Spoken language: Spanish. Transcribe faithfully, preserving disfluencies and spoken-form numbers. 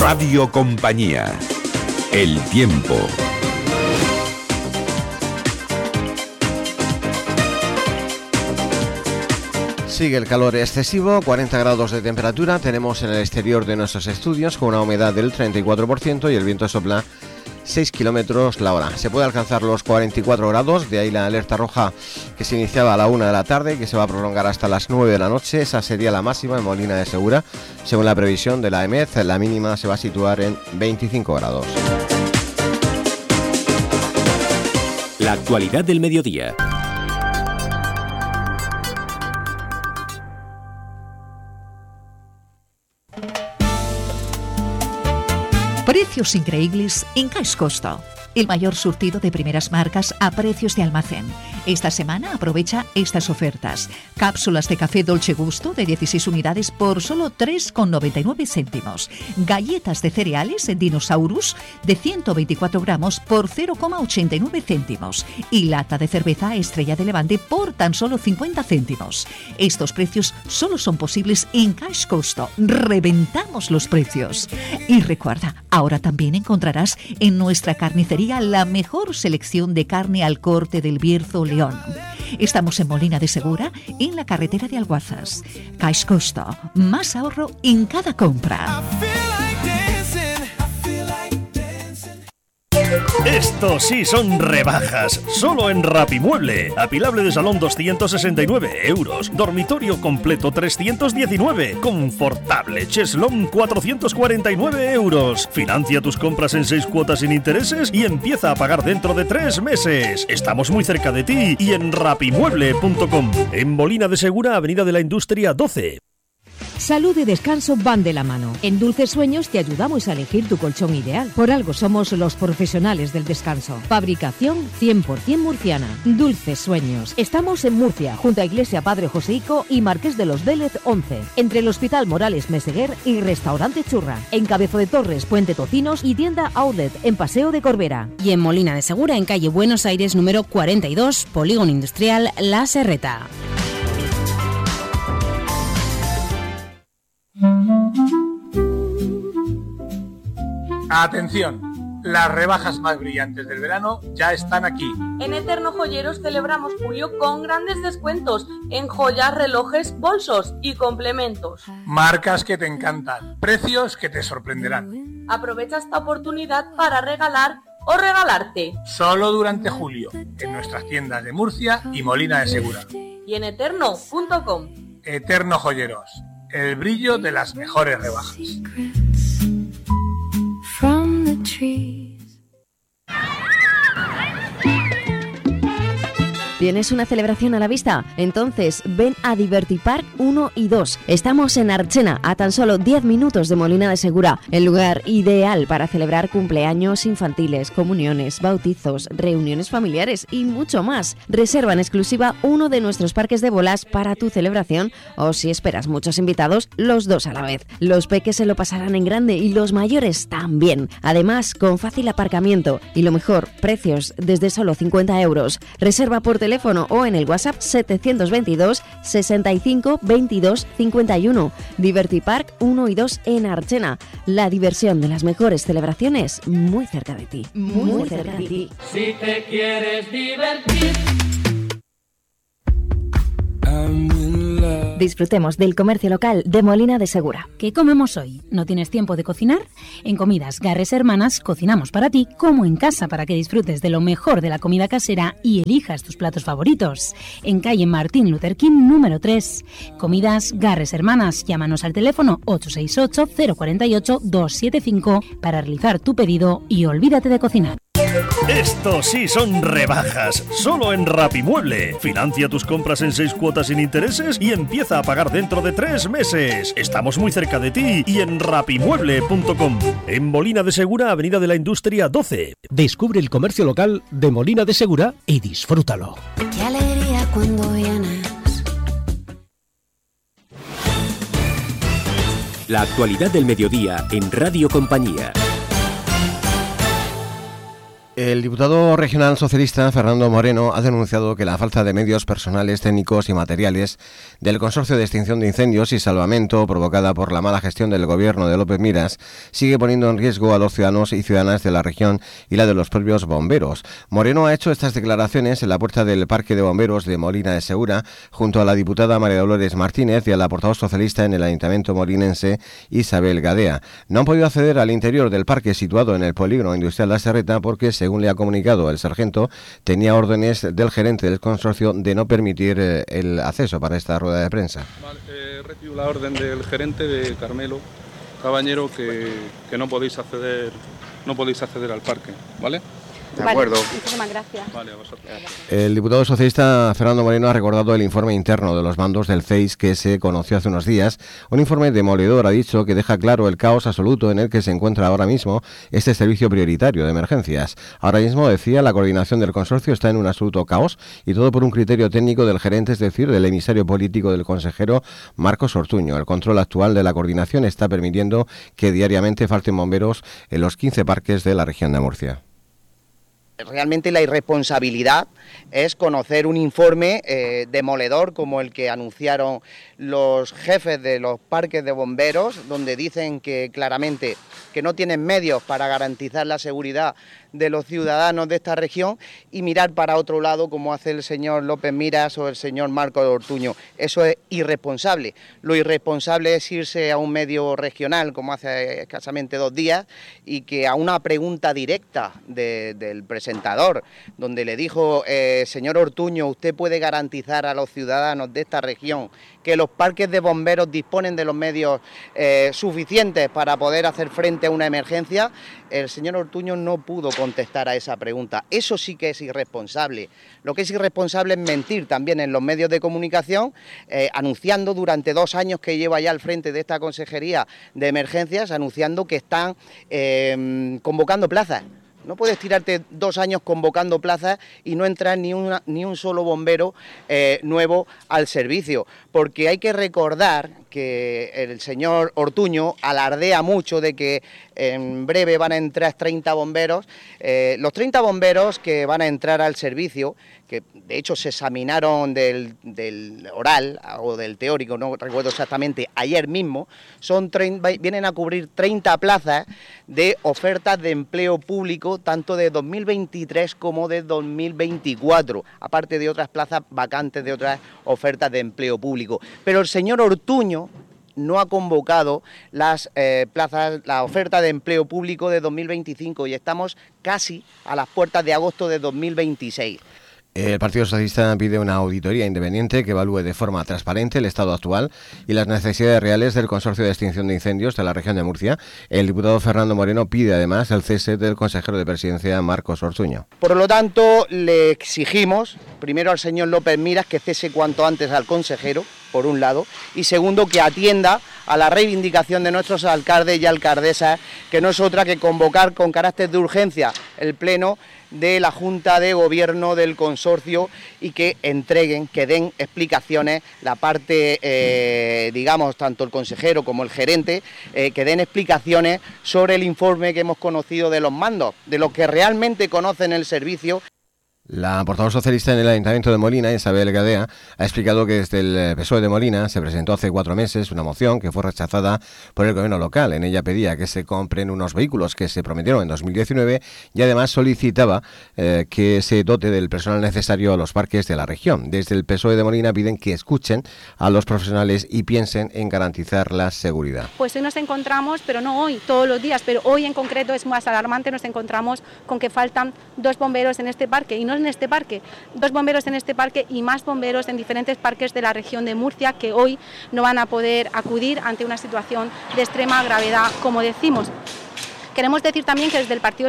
Radio Compañía. El tiempo. Sigue el calor excesivo, cuarenta grados de temperatura tenemos en el exterior de nuestros estudios con una humedad del treinta y cuatro por ciento y el viento sopla seis kilómetros la hora. Se puede alcanzar los cuarenta y cuatro grados, de ahí la alerta roja que se iniciaba a la una de la tarde y que se va a prolongar hasta las nueve de la noche. Esa sería la máxima en Molina de Segura. Según la previsión de la E M E D, la mínima se va a situar en veinticinco grados. La actualidad del mediodía. Precios increíbles en Caix Costo. El mayor surtido de primeras marcas a precios de almacén. Esta semana aprovecha estas ofertas. Cápsulas de café Dolce Gusto de dieciséis unidades por solo tres con noventa y nueve céntimos. Galletas de cereales en Dinosaurus de ciento veinticuatro gramos por cero coma ochenta y nueve céntimos. Y lata de cerveza Estrella de Levante por tan solo cincuenta céntimos. Estos precios solo son posibles en Caix Costo. Reventamos los precios. Y recuerda, ahora también encontrarás en nuestra carnicería la mejor selección de carne al corte del Bierzo León. Estamos en Molina de Segura, en la carretera de Alguazas. Caix Costo, más ahorro en cada compra. Estos sí son rebajas, solo en Rapimueble. Apilable de salón doscientos sesenta y nueve euros, dormitorio completo trescientos diecinueve, confortable cheslón cuatrocientos cuarenta y nueve euros. Financia tus compras en seis cuotas sin intereses y empieza a pagar dentro de tres meses. Estamos muy cerca de ti y en rapimueble punto com. En Molina de Segura, Avenida de la Industria doce. Salud y descanso van de la mano. En Dulces Sueños te ayudamos a elegir tu colchón ideal. Por algo somos los profesionales del descanso. Fabricación cien por ciento murciana. Dulces Sueños. Estamos en Murcia, junto a Iglesia Padre Joseico y Marqués de los Vélez once. Entre el Hospital Morales Meseguer y Restaurante Churra. En Cabezo de Torres, Puente Tocinos y tienda Outlet en Paseo de Corbera. Y en Molina de Segura, en calle Buenos Aires número cuarenta y dos, Polígono Industrial La Serreta. Atención, las rebajas más brillantes del verano ya están aquí. En Eterno Joyeros celebramos julio con grandes descuentos en joyas, relojes, bolsos y complementos. Marcas que te encantan, precios que te sorprenderán. Aprovecha esta oportunidad para regalar o regalarte. Solo durante julio, en nuestras tiendas de Murcia y Molina de Segura. Y en eterno punto com. Eterno Joyeros, el brillo de las mejores rebajas. From the trees. ¿Tienes una celebración a la vista? Entonces ven a Divertipark uno y dos. Estamos en Archena, a tan solo diez minutos de Molina de Segura, el lugar ideal para celebrar cumpleaños infantiles, comuniones, bautizos, reuniones familiares y mucho más. Reserva en exclusiva uno de nuestros parques de bolas para tu celebración o, si esperas muchos invitados, los dos a la vez. Los peques se lo pasarán en grande y los mayores también. Además, con fácil aparcamiento y lo mejor, precios desde solo cincuenta euros. Reserva por teléfono o en el WhatsApp setecientos veintidós, sesenta y cinco, veintidós, cincuenta y uno. Divertipark uno y dos en Archena. La diversión de las mejores celebraciones muy cerca de ti. Muy, muy cerca, cerca de ti. Si te quieres divertir. Disfrutemos del comercio local de Molina de Segura. ¿Qué comemos hoy? ¿No tienes tiempo de cocinar? En Comidas Garres Hermanas cocinamos para ti como en casa para que disfrutes de lo mejor de la comida casera y elijas tus platos favoritos. En calle Martín Luther King número tres. Comidas Garres Hermanas. Llámanos al teléfono ocho seis ocho, cero cuatro ocho, dos siete cinco para realizar tu pedido y olvídate de cocinar. Estos sí son rebajas, solo en Rapimueble. Financia tus compras en seis cuotas sin intereses y empieza a pagar dentro de tres meses. Estamos muy cerca de ti y en rapimueble punto com. En Molina de Segura, Avenida de la Industria doce. Descubre el comercio local de Molina de Segura y disfrútalo. Qué alegría cuando vienes. La actualidad del mediodía en Radio Compañía. El diputado regional socialista Fernando Moreno ha denunciado que la falta de medios personales, técnicos y materiales del Consorcio de Extinción de Incendios y Salvamento, provocada por la mala gestión del gobierno de López Miras, sigue poniendo en riesgo a los ciudadanos y ciudadanas de la región y la de los propios bomberos. Moreno ha hecho estas declaraciones en la puerta del Parque de Bomberos de Molina de Segura, junto a la diputada María Dolores Martínez y a la portavoz socialista en el Ayuntamiento molinense, Isabel Gadea. No han podido acceder al interior del parque situado en el polígono industrial La Serreta porque se Según le ha comunicado el sargento, tenía órdenes del gerente del consorcio de no permitir eh, el acceso para esta rueda de prensa. Vale, eh, recibo la orden del gerente de Carmelo Cabañero que, que no podéis acceder, no podéis acceder al parque, ¿vale? De acuerdo. Vale, muchísimas gracias. Vale, a vosotros. El diputado socialista Fernando Moreno ha recordado el informe interno de los mandos del C E I S que se conoció hace unos días. Un informe demoledor, ha dicho, que deja claro el caos absoluto en el que se encuentra ahora mismo este servicio prioritario de emergencias. Ahora mismo, decía, la coordinación del consorcio está en un absoluto caos y todo por un criterio técnico del gerente, es decir, del emisario político del consejero Marcos Ortuño. El control actual de la coordinación está permitiendo que diariamente falten bomberos en los quince parques de la región de Murcia. Realmente la irresponsabilidad es conocer un informe eh, demoledor como el que anunciaron los jefes de los parques de bomberos, donde dicen que claramente que no tienen medios para garantizar la seguridad de los ciudadanos de esta región, y mirar para otro lado como hace el señor López Miras o el señor Marcos Ortuño. Eso es irresponsable. Lo irresponsable es irse a un medio regional como hace escasamente dos días y que a una pregunta directa de, del presentador, donde le dijo, eh, señor Ortuño, ¿usted puede garantizar a los ciudadanos de esta región que los parques de bomberos disponen de los medios eh, suficientes para poder hacer frente a una emergencia? El señor Ortuño no pudo contestar a esa pregunta. Eso sí que es irresponsable. Lo que es irresponsable es mentir también en los medios de comunicación, eh, anunciando durante dos años que lleva ya al frente de esta Consejería de Emergencias, anunciando que están eh, convocando plazas. No puedes tirarte dos años convocando plazas y no entrar ni, una, ni un solo bombero eh, nuevo al servicio, porque hay que recordar que el señor Ortuño alardea mucho de que en breve van a entrar treinta bomberos. Eh, los treinta bomberos que van a entrar al servicio, que de hecho se examinaron del, del oral o del teórico, no recuerdo exactamente, ayer mismo, son treinta, vienen a cubrir treinta plazas de ofertas de empleo público, tanto de dos mil veintitrés como de dos mil veinticuatro, aparte de otras plazas vacantes de otras ofertas de empleo público. Pero el señor Ortuño no ha convocado las eh, plazas, la oferta de empleo público de dos mil veinticinco y estamos casi a las puertas de agosto de dos mil veintiséis. El Partido Socialista pide una auditoría independiente que evalúe de forma transparente el estado actual y las necesidades reales del Consorcio de Extinción de Incendios de la región de Murcia. El diputado Fernando Moreno pide además el cese del consejero de Presidencia Marcos Ortuño. Por lo tanto, le exigimos primero al señor López Miras que cese cuanto antes al consejero, por un lado, y segundo, que atienda a la reivindicación de nuestros alcaldes y alcaldesas, que no es otra que convocar con carácter de urgencia el pleno de la Junta de Gobierno del consorcio y que entreguen, que den explicaciones, la parte, eh, digamos, tanto el consejero como el gerente, eh, que den explicaciones sobre el informe que hemos conocido de los mandos, de los que realmente conocen el servicio. La portavoz socialista en el Ayuntamiento de Molina, Isabel Gadea, ha explicado que desde el P S O E de Molina se presentó hace cuatro meses una moción que fue rechazada por el gobierno local. En ella pedía que se compren unos vehículos que se prometieron en dos mil diecinueve y además solicitaba eh, que se dote del personal necesario a los parques de la región. Desde el P S O E de Molina piden que escuchen a los profesionales y piensen en garantizar la seguridad. Pues hoy nos encontramos, pero no hoy, todos los días, pero hoy en concreto es más alarmante, nos encontramos con que faltan dos bomberos en este parque y no en este parque, dos bomberos en este parque y más bomberos en diferentes parques de la región de Murcia que hoy no van a poder acudir ante una situación de extrema gravedad, como decimos. Queremos decir también que desde el Partido